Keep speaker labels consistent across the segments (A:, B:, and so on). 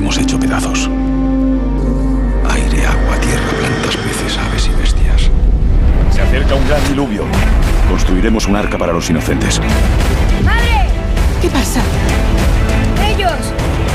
A: hemos hecho pedazos. Aire, agua, tierra, plantas, peces, aves y bestias.
B: Se acerca un gran diluvio. Construiremos un arca para los inocentes.
C: ¡Madre!
D: ¿Qué pasa?
C: ¡Ellos!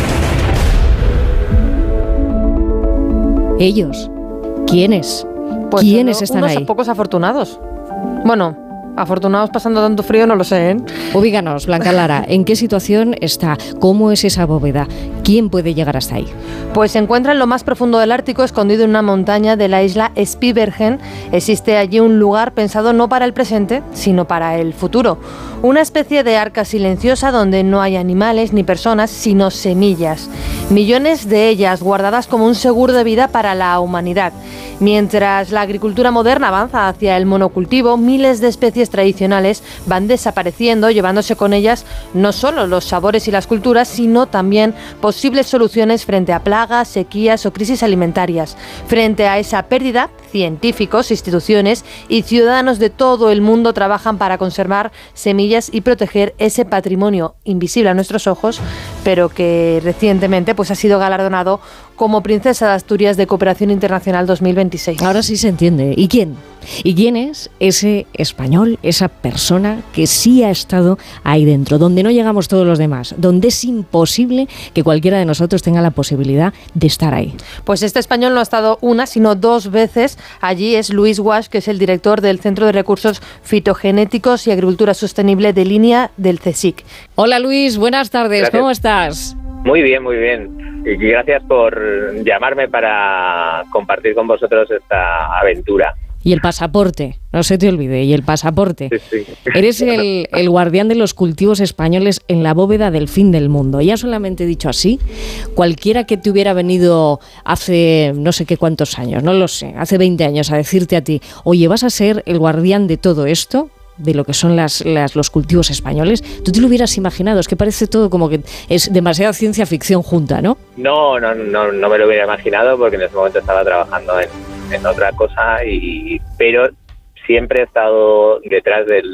E: ¿Ellos? ¿Quiénes?
F: Pues
E: ¿Quiénes están
F: unos
E: ahí?
F: pocos afortunados. Bueno, afortunados pasando tanto frío no lo sé, ¿eh?
E: Ubícanos, Blanca Lara, ¿en qué situación está? ¿Cómo es esa bóveda? ¿Quién puede llegar hasta ahí?
F: Pues se encuentra en lo más profundo del Ártico, escondido en una montaña de la isla Spitsbergen. Existe allí un lugar pensado no para el presente, sino para el futuro. Una especie de arca silenciosa donde no hay animales ni personas, sino semillas. Millones de ellas guardadas como un seguro de vida para la humanidad. Mientras la agricultura moderna avanza hacia el monocultivo, miles de especies tradicionales van desapareciendo, llevándose con ellas no solo los sabores y las culturas, sino también posibles soluciones frente a plagas, sequías o crisis alimentarias. Frente a esa pérdida, científicos, instituciones y ciudadanos de todo el mundo trabajan para conservar semillas y proteger ese patrimonio invisible a nuestros ojos, pero que recientemente pues ha sido galardonado como Princesa de Asturias de Cooperación Internacional 2026.
E: Ahora sí se entiende. ¿Y quién? ¿Y quién es ese español, esa persona que sí ha estado ahí dentro, donde no llegamos todos los demás, donde es imposible que cualquiera de nosotros tenga la posibilidad de estar ahí?
F: Pues este español no ha estado una, sino dos veces. Allí es Luis Guasch, que es el director del Centro de Recursos Fitogenéticos y Agricultura Sostenible de línea del CSIC.
E: Hola Luis, buenas tardes.
G: Gracias.
E: ¿Cómo estás?
G: Muy bien, muy bien. Y gracias por llamarme para compartir con vosotros esta aventura.
E: Y el pasaporte, no se te olvide, y el pasaporte.
G: Sí.
E: Eres el guardián de los cultivos españoles en la bóveda del fin del mundo. Ya solamente dicho así, cualquiera que te hubiera venido hace no sé qué cuántos años, no lo sé, hace 20 años a decirte a ti, oye, vas a ser el guardián de todo esto, de lo que son los cultivos españoles, ¿tú te lo hubieras imaginado? Es que parece todo como que es demasiada ciencia ficción junta, ¿no?
G: No me lo hubiera imaginado porque en ese momento estaba trabajando en otra cosa, pero siempre he estado detrás de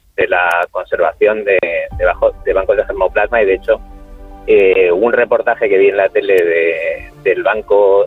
G: la conservación de bancos de germoplasma, y de hecho un reportaje que vi en la tele del banco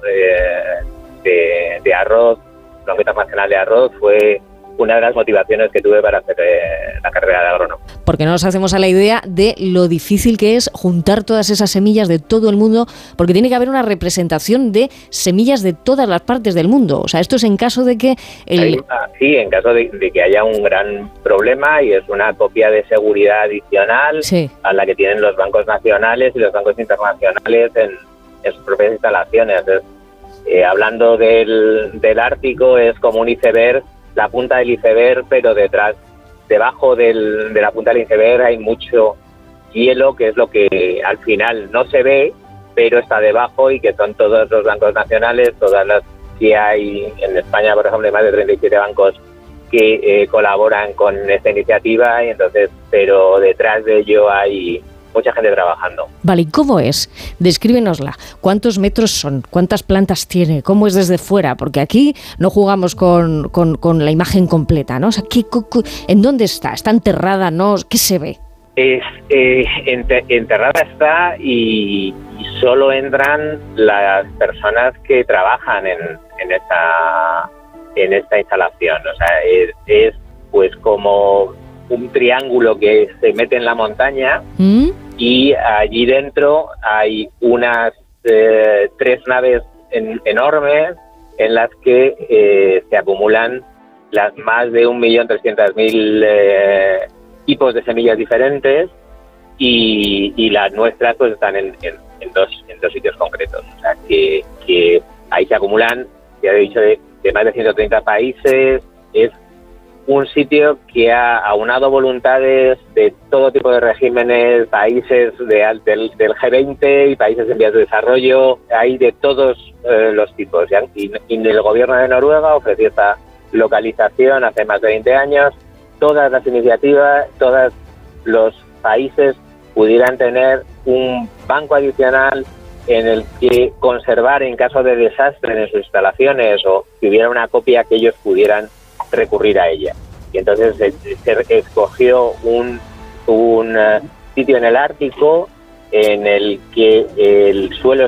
G: de arroz, Banco Internacional de Arroz, fue una de las motivaciones que tuve para hacer la carrera de agrónomo.
E: Porque no nos hacemos a la idea de lo difícil que es juntar todas esas semillas de todo el mundo, porque tiene que haber una representación de semillas de todas las partes del mundo. O sea, esto es en caso de que...
G: Sí, en caso de que haya un gran problema, y es una copia de seguridad adicional a la que tienen los bancos nacionales y los bancos internacionales en sus propias instalaciones. Hablando del Ártico, es como un iceberg, la punta del iceberg, pero debajo de la punta del iceberg hay mucho hielo, que es lo que al final no se ve, pero está debajo, y que son todos los bancos nacionales, todas las que hay en España, por ejemplo, hay más de 37 bancos que colaboran con esta iniciativa, y entonces, pero detrás de ello hay mucha gente trabajando.
E: Vale, ¿y cómo es? Descríbenosla. ¿Cuántos metros son? ¿Cuántas plantas tiene? ¿Cómo es desde fuera? Porque aquí no jugamos con la imagen completa, ¿no? O sea, ¿en dónde está? ¿Está enterrada? ¿No? ¿Qué se ve?
G: Enterrada está, y solo entran las personas que trabajan en esta instalación. O sea, es pues como un triángulo que se mete en la montaña, y allí dentro hay unas 3 naves enormes en las que se acumulan las más de 1.300.000 tipos de semillas diferentes, y las nuestras pues están en dos sitios concretos. O sea, que ahí se acumulan, ya he dicho, de más de 130 países. Es un sitio que ha aunado voluntades de todo tipo de regímenes, países del G20 y países en vías de desarrollo. Hay de todos los tipos. Y el gobierno de Noruega ofreció esta localización hace más de 20 años. Todas las iniciativas, todos los países pudieran tener un banco adicional en el que conservar en caso de desastre en sus instalaciones, o que hubiera una copia que ellos pudieran recurrir a ella. Y entonces se escogió un sitio en el Ártico en el que el suelo